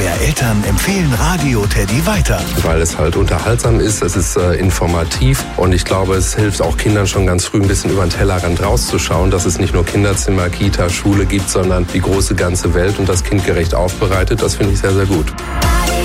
mehr Eltern empfehlen Radio Teddy weiter. Weil es halt unterhaltsam ist, es ist informativ und ich glaube, es hilft auch Kindern schon ganz früh ein bisschen über den Tellerrand rauszuschauen, dass es nicht nur Kinderzimmer, Kita, Schule gibt, sondern die große ganze Welt und das kindgerecht aufbereitet. Das finde ich sehr, sehr gut.